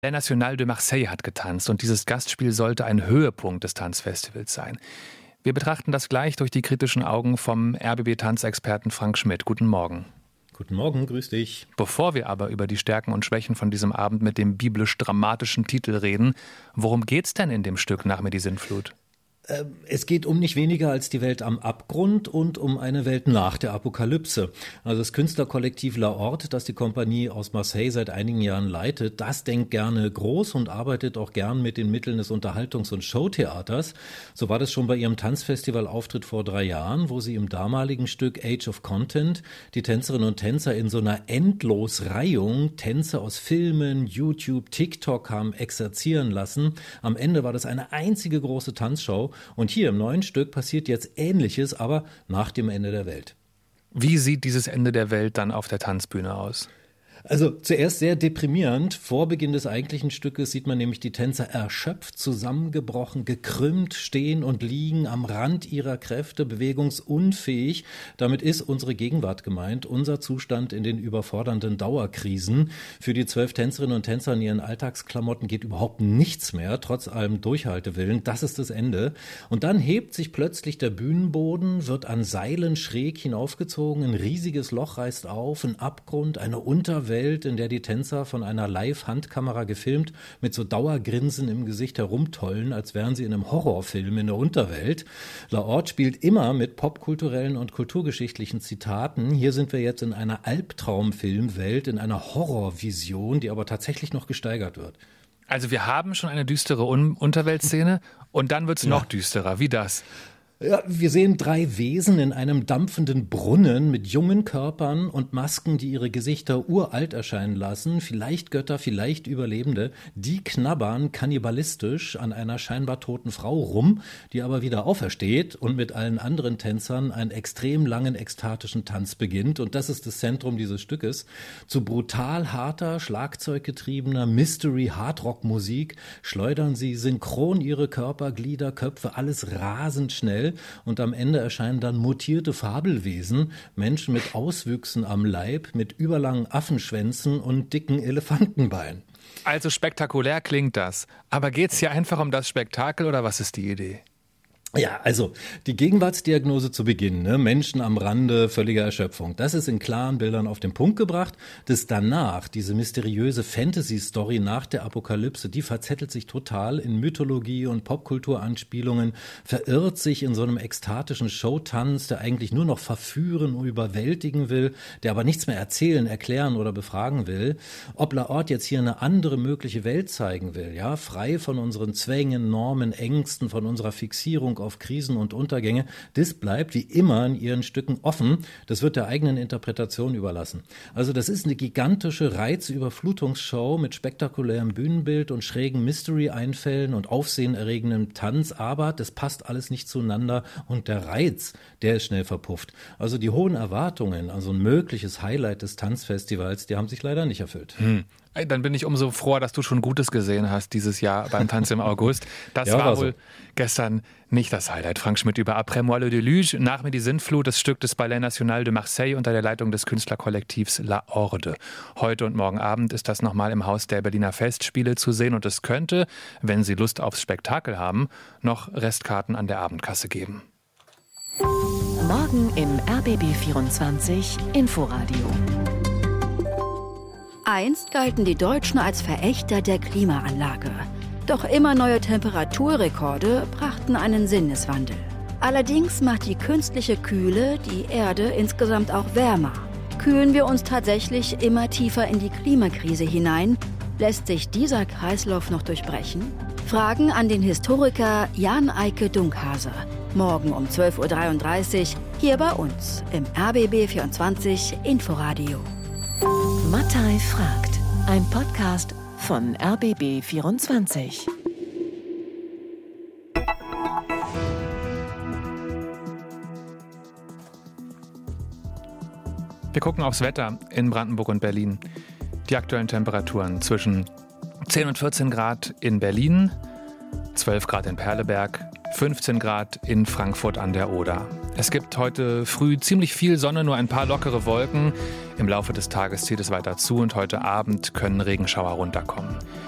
Der National de Marseille hat getanzt und dieses Gastspiel sollte ein Höhepunkt des Tanzfestivals sein. Wir betrachten das gleich durch die kritischen Augen vom RBB-Tanzexperten Frank Schmidt. Guten Morgen. Guten Morgen, grüß dich. Bevor wir aber über die Stärken und Schwächen von diesem Abend mit dem biblisch-dramatischen Titel reden, worum geht's denn in dem Stück Nach mir die Sintflut? Es geht um nicht weniger als die Welt am Abgrund und um eine Welt nach der Apokalypse. Also das Künstlerkollektiv La Horde, das die Kompanie aus Marseille seit einigen Jahren leitet, das denkt gerne groß und arbeitet auch gern mit den Mitteln des Unterhaltungs- und Showtheaters. So war das schon bei ihrem Tanzfestival-Auftritt vor 3 Jahren, wo sie im damaligen Stück Age of Content die Tänzerinnen und Tänzer in so einer Endlosreihung Tänze aus Filmen, YouTube, TikTok haben exerzieren lassen. Am Ende war das eine einzige große Tanzshow. Und hier im neuen Stück passiert jetzt Ähnliches, aber nach dem Ende der Welt. Wie sieht dieses Ende der Welt dann auf der Tanzbühne aus? Also zuerst sehr deprimierend. Vor Beginn des eigentlichen Stückes sieht man nämlich die Tänzer erschöpft, zusammengebrochen, gekrümmt stehen und liegen am Rand ihrer Kräfte, bewegungsunfähig. Damit ist unsere Gegenwart gemeint, unser Zustand in den überfordernden Dauerkrisen. Für die 12 Tänzerinnen und Tänzer in ihren Alltagsklamotten geht überhaupt nichts mehr, trotz allem Durchhaltewillen. Das ist das Ende. Und dann hebt sich plötzlich der Bühnenboden, wird an Seilen schräg hinaufgezogen, ein riesiges Loch reißt auf, ein Abgrund, eine Unterwelt, in der die Tänzer von einer Live-Handkamera gefilmt mit so Dauergrinsen im Gesicht herumtollen, als wären sie in einem Horrorfilm in der Unterwelt. La Horde spielt immer mit popkulturellen und kulturgeschichtlichen Zitaten. Hier sind wir jetzt in einer Albtraumfilmwelt, in einer Horrorvision, die aber tatsächlich noch gesteigert wird. Also wir haben schon eine düstere Unterweltszene und dann wird's noch düsterer. Wie das? Ja, wir sehen 3 Wesen in einem dampfenden Brunnen mit jungen Körpern und Masken, die ihre Gesichter uralt erscheinen lassen. Vielleicht Götter, vielleicht Überlebende. Die knabbern kannibalistisch an einer scheinbar toten Frau rum, die aber wieder aufersteht und mit allen anderen Tänzern einen extrem langen ekstatischen Tanz beginnt. Und das ist das Zentrum dieses Stückes. Zu brutal harter, schlagzeuggetriebener Mystery-Hardrock-Musik schleudern sie synchron ihre Körper, Glieder, Köpfe, alles rasend schnell. Und am Ende erscheinen dann mutierte Fabelwesen, Menschen mit Auswüchsen am Leib, mit überlangen Affenschwänzen und dicken Elefantenbeinen. Also spektakulär klingt das. Aber geht's hier einfach um das Spektakel oder was ist die Idee? Ja, also die Gegenwartsdiagnose zu Beginn, ne? Menschen am Rande völliger Erschöpfung, das ist in klaren Bildern auf den Punkt gebracht. Das danach, diese mysteriöse Fantasy-Story nach der Apokalypse, die verzettelt sich total in Mythologie und Popkulturanspielungen, verirrt sich in so einem ekstatischen Showtanz, der eigentlich nur noch verführen und überwältigen will, der aber nichts mehr erzählen, erklären oder befragen will. Ob La Horde jetzt hier eine andere mögliche Welt zeigen will, ja, frei von unseren Zwängen, Normen, Ängsten, von unserer Fixierung auf Krisen und Untergänge, das bleibt wie immer in ihren Stücken offen. Das wird der eigenen Interpretation überlassen. Also das ist eine gigantische Reizüberflutungsshow mit spektakulärem Bühnenbild und schrägen Mystery-Einfällen und aufsehenerregendem Tanz, aber das passt alles nicht zueinander und der Reiz, der ist schnell verpufft. Also die hohen Erwartungen an so ein mögliches Highlight des Tanzfestivals, die haben sich leider nicht erfüllt. Dann bin ich umso froher, dass du schon Gutes gesehen hast dieses Jahr beim Tanz im August. Das Ja, war so. wohl gestern nicht das Highlight. Frank Schmidt über Après moi le déluge, Nach mir die Sintflut, das Stück des Ballet National de Marseille unter der Leitung des Künstlerkollektivs La Horde. Heute und morgen Abend ist das nochmal im Haus der Berliner Festspiele zu sehen und es könnte, wenn Sie Lust aufs Spektakel haben, noch Restkarten an der Abendkasse geben. Morgen im RBB 24 Inforadio. Einst galten die Deutschen als Verächter der Klimaanlage. Doch immer neue Temperaturrekorde brachten einen Sinneswandel. Allerdings macht die künstliche Kühle die Erde insgesamt auch wärmer. Kühlen wir uns tatsächlich immer tiefer in die Klimakrise hinein? Lässt sich dieser Kreislauf noch durchbrechen? Fragen an den Historiker Jan-Eike Dunkhase. Morgen um 12.33 Uhr hier bei uns im RBB 24 Inforadio. Mattei fragt. Ein Podcast von RBB 24. Wir gucken aufs Wetter in Brandenburg und Berlin. Die aktuellen Temperaturen zwischen 10 und 14 Grad in Berlin, 12 Grad in Perleberg, 15 Grad in Frankfurt an der Oder. Es gibt heute früh ziemlich viel Sonne, nur ein paar lockere Wolken. Im Laufe des Tages zieht es weiter zu und heute Abend können Regenschauer runterkommen.